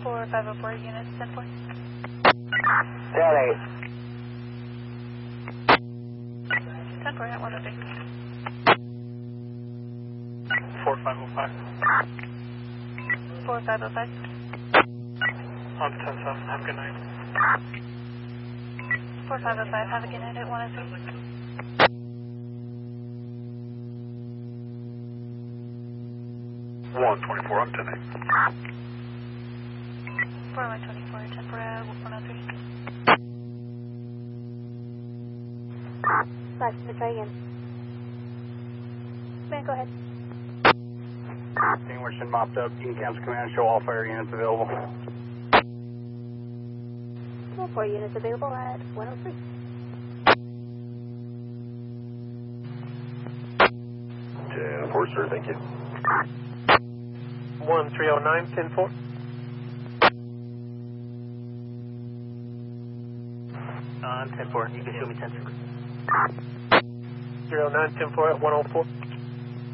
4504 units, 10-4. 10-8. 10-4 at 103. 4505. 4505. On 10-7, have a good night. 4505, have a good night at 103. 124, I'm 10-8. 4124, 10-4 at 103. Last, try again. Man, go ahead. Extinguished and mopped up. You can cancel command, show all fire units available. 4 units available at 103. 10-4, sir, thank you. 1309, 10-4. 10-4, you can show me 10-4. 09, 10-4 at 104.